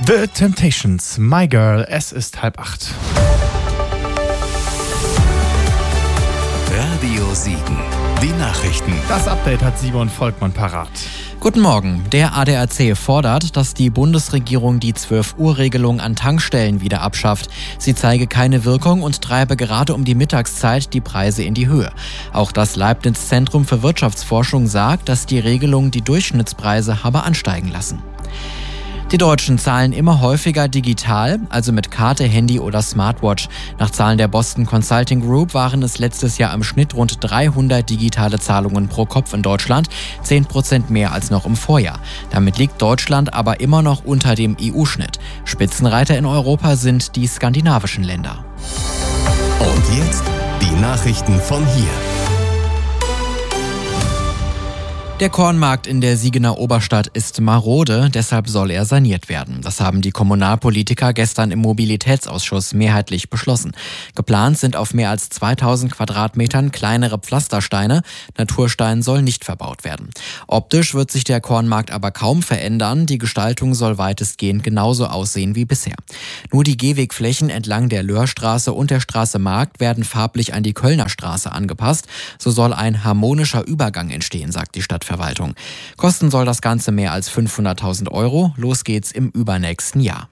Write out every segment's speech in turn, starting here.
The Temptations, My Girl, es ist 7:30. Radio Siegen, die Nachrichten. Das Update hat Simon Volkmann parat. Guten Morgen. Der ADAC fordert, dass die Bundesregierung die 12-Uhr-Regelung an Tankstellen wieder abschafft. Sie zeige keine Wirkung und treibe gerade um die Mittagszeit die Preise in die Höhe. Auch das Leibniz-Zentrum für Wirtschaftsforschung sagt, dass die Regelung die Durchschnittspreise habe ansteigen lassen. Die Deutschen zahlen immer häufiger digital, also mit Karte, Handy oder Smartwatch. Nach Zahlen der Boston Consulting Group waren es letztes Jahr im Schnitt rund 300 digitale Zahlungen pro Kopf in Deutschland, 10% mehr als noch im Vorjahr. Damit liegt Deutschland aber immer noch unter dem EU-Schnitt. Spitzenreiter in Europa sind die skandinavischen Länder. Und jetzt die Nachrichten von hier. Der Kornmarkt in der Siegener Oberstadt ist marode, deshalb soll er saniert werden. Das haben die Kommunalpolitiker gestern im Mobilitätsausschuss mehrheitlich beschlossen. Geplant sind auf mehr als 2000 Quadratmetern kleinere Pflastersteine. Naturstein soll nicht verbaut werden. Optisch wird sich der Kornmarkt aber kaum verändern. Die Gestaltung soll weitestgehend genauso aussehen wie bisher. Nur die Gehwegflächen entlang der Löhrstraße und der Straße Markt werden farblich an die Kölner Straße angepasst. So soll ein harmonischer Übergang entstehen, sagt die Stadtverwaltung. Kosten soll das Ganze mehr als 500.000 Euro. Los geht's im übernächsten Jahr.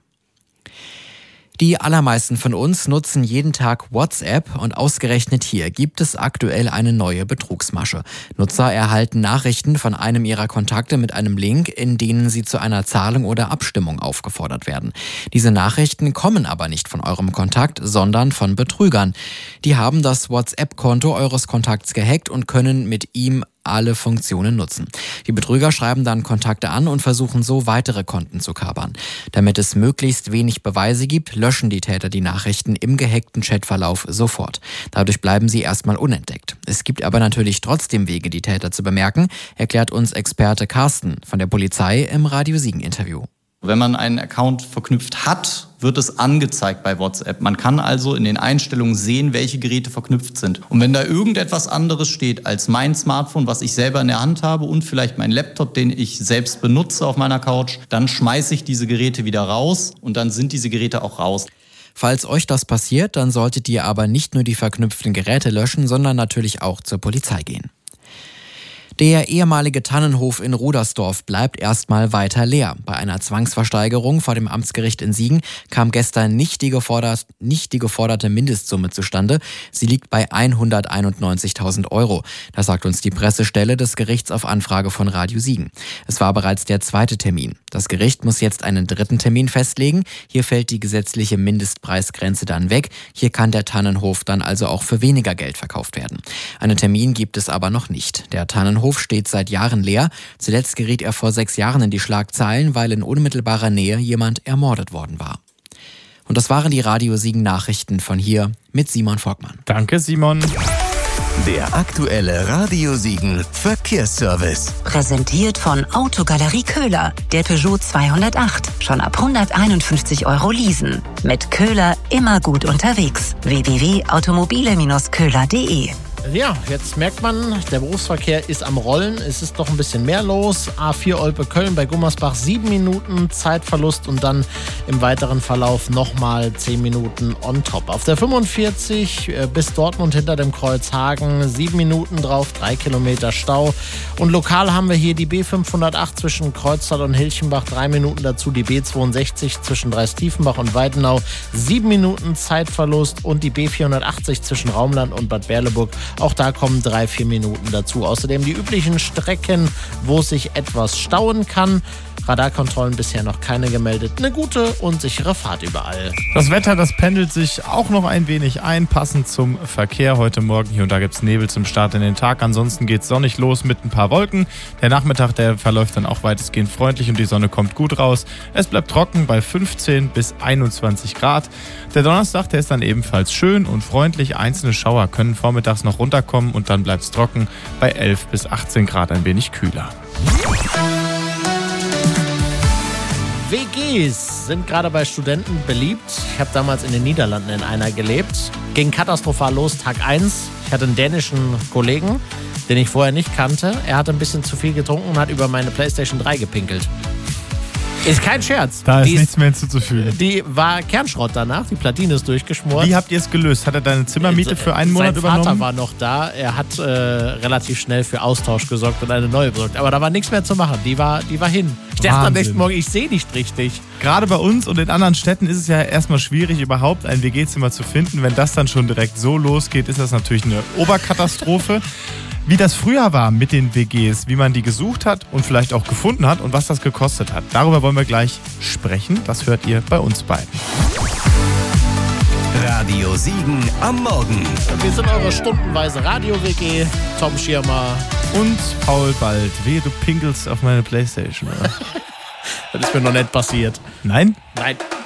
Die allermeisten von uns nutzen jeden Tag WhatsApp und ausgerechnet hier gibt es aktuell eine neue Betrugsmasche. Nutzer erhalten Nachrichten von einem ihrer Kontakte mit einem Link, in denen sie zu einer Zahlung oder Abstimmung aufgefordert werden. Diese Nachrichten kommen aber nicht von eurem Kontakt, sondern von Betrügern. Die haben das WhatsApp-Konto eures Kontakts gehackt und können mit ihm alle Funktionen nutzen. Die Betrüger schreiben dann Kontakte an und versuchen so weitere Konten zu kapern. Damit es möglichst wenig Beweise gibt, löschen die Täter die Nachrichten im gehackten Chatverlauf sofort. Dadurch bleiben sie erstmal unentdeckt. Es gibt aber natürlich trotzdem Wege, die Täter zu bemerken, erklärt uns Experte Carsten von der Polizei im Radio Siegen-Interview. Wenn man einen Account verknüpft hat, wird es angezeigt bei WhatsApp. Man kann also in den Einstellungen sehen, welche Geräte verknüpft sind. Und wenn da irgendetwas anderes steht als mein Smartphone, was ich selber in der Hand habe und vielleicht mein Laptop, den ich selbst benutze auf meiner Couch, dann schmeiße ich diese Geräte wieder raus und dann sind diese Geräte auch raus. Falls euch das passiert, dann solltet ihr aber nicht nur die verknüpften Geräte löschen, sondern natürlich auch zur Polizei gehen. Der ehemalige Tannenhof in Rudersdorf bleibt erstmal weiter leer. Bei einer Zwangsversteigerung vor dem Amtsgericht in Siegen kam gestern nicht die geforderte Mindestsumme zustande. Sie liegt bei 191.000 Euro. Das sagt uns die Pressestelle des Gerichts auf Anfrage von Radio Siegen. Es war bereits der zweite Termin. Das Gericht muss jetzt einen dritten Termin festlegen. Hier fällt die gesetzliche Mindestpreisgrenze dann weg. Hier kann der Tannenhof dann also auch für weniger Geld verkauft werden. Einen Termin gibt es aber noch nicht. Der Tannenhof steht seit Jahren leer. Zuletzt geriet er vor 6 Jahren in die Schlagzeilen, weil in unmittelbarer Nähe jemand ermordet worden war. Und das waren die Radio Siegen Nachrichten von hier mit Simon Volkmann. Danke, Simon. Der aktuelle Radio Siegen Verkehrsservice. Präsentiert von Autogalerie Köhler. Der Peugeot 208. Schon ab 151 Euro leasen. Mit Köhler immer gut unterwegs. www.automobile-köhler.de. Ja, jetzt merkt man, der Berufsverkehr ist am Rollen. Es ist doch ein bisschen mehr los. A4 Olpe-Köln bei Gummersbach 7 Minuten Zeitverlust und dann im weiteren Verlauf nochmal 10 Minuten on top. Auf der 45 bis Dortmund hinter dem Kreuz Hagen 7 Minuten drauf, 3 Kilometer Stau. Und lokal haben wir hier die B508 zwischen Kreuztal und Hilchenbach, 3 Minuten dazu. Die B62 zwischen Dreistiefenbach und Weidenau, 7 Minuten Zeitverlust. Und die B480 zwischen Raumland und Bad Berleburg. Auch da kommen 3-4 Minuten dazu. Außerdem die üblichen Strecken, wo sich etwas stauen kann. Radarkontrollen bisher noch keine gemeldet. Eine gute und sichere Fahrt überall. Das Wetter, das pendelt sich auch noch ein wenig ein, passend zum Verkehr heute Morgen. Hier und da gibt es Nebel zum Start in den Tag. Ansonsten geht es sonnig los mit ein paar Wolken. Der Nachmittag, der verläuft dann auch weitestgehend freundlich und die Sonne kommt gut raus. Es bleibt trocken bei 15 bis 21 Grad. Der Donnerstag, der ist dann ebenfalls schön und freundlich. Einzelne Schauer können vormittags noch runterkommen und dann bleibt es trocken bei 11 bis 18 Grad, ein wenig kühler. WGs sind gerade bei Studenten beliebt. Ich habe damals in den Niederlanden in einer gelebt. Ging katastrophal los, Tag 1. Ich hatte einen dänischen Kollegen, den ich vorher nicht kannte. Er hatte ein bisschen zu viel getrunken und hat über meine PlayStation 3 gepinkelt. Ist kein Scherz. Da ist nichts mehr hinzuzufügen. Die war Kernschrott danach, die Platine ist durchgeschmort. Wie habt ihr es gelöst? Hat er deine Zimmermiete für einen Monat übernommen? Sein Vater war noch da, er hat relativ schnell für Austausch gesorgt und eine neue besorgt. Aber da war nichts mehr zu machen, die war hin. Ich dachte am nächsten Morgen, ich sehe nicht richtig. Gerade bei uns und in anderen Städten ist es ja erstmal schwierig, überhaupt ein WG-Zimmer zu finden. Wenn das dann schon direkt so losgeht, ist das natürlich eine Oberkatastrophe. Wie das früher war mit den WGs, wie man die gesucht hat und vielleicht auch gefunden hat und was das gekostet hat. Darüber wollen wir gleich sprechen. Das hört ihr bei uns beiden. Radio Siegen am Morgen. Wir sind eure stundenweise Radio-WG. Tom Schirmer und Paul Bald. Wehe, du pinkelst auf meine Playstation, oder? Das ist mir noch nicht passiert. Nein? Nein.